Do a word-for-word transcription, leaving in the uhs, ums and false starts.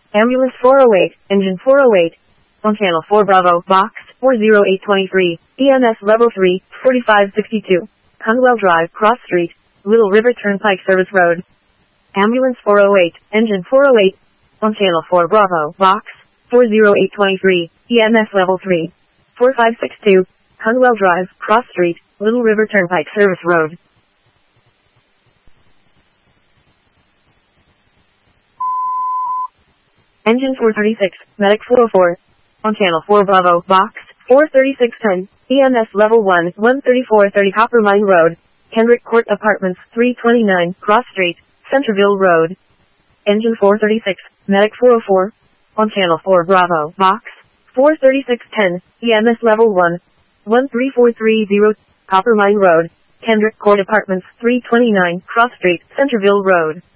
Ambulance four oh eight, engine four oh eight. On channel four Bravo, box four oh eight two three, E M S level three, forty-five sixty-two. Conwell Drive, Cross Street, Little River Turnpike Service Road. Ambulance four oh eight, engine four oh eight. On channel four Bravo, box four oh eight two three, E M S level three, forty-five sixty-two. Conwell Drive, Cross Street, Little River Turnpike Service Road. Engine four thirty-six, Medic four oh four. On channel four Bravo, box four thirty-six ten, E M S level one, one thirty-four thirty Copper Mine Road, Kendrick Court Apartments, three twenty-nine, Cross Street, Centerville Road. Engine four thirty-six, Medic four oh four. On channel four Bravo, box four thirty-six ten, E M S level one, one three four three zero, Copper Mine Road, Kendrick Court Apartments, three twenty-nine, Cross Street, Centerville Road.